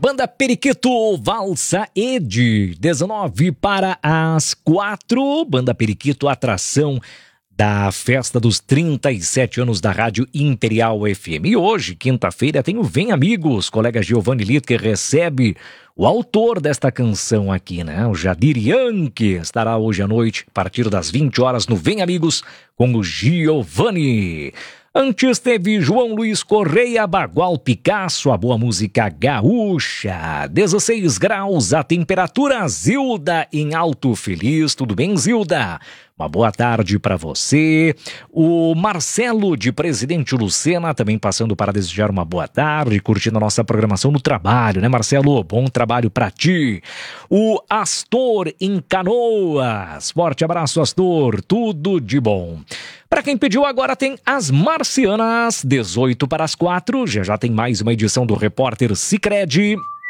Banda Periquito, Valsa Ed, 19 para as 4. Banda Periquito, atração da festa dos 37 anos da Rádio Imperial FM. E hoje, quinta-feira, tem o Vem Amigos, colega Giovanni Lito, que recebe o autor desta canção aqui, né? O Jadir Yankee estará hoje à noite, a partir das 20 horas, no Vem Amigos, com o Giovanni. Antes teve João Luiz Correia, Bagual Picasso, a boa música gaúcha. 16 graus a temperatura. Zilda em Alto Feliz. Tudo bem, Zilda? Uma boa tarde para você. O Marcelo de Presidente Lucena também passando para desejar uma boa tarde, curtindo a nossa programação no trabalho, né, Marcelo? Bom trabalho para ti. O Astor em Canoas. Forte abraço, Astor. Tudo de bom. Para quem pediu, agora tem as Marcianas, 18 para as 4. Já tem mais uma edição do Repórter Sicredi.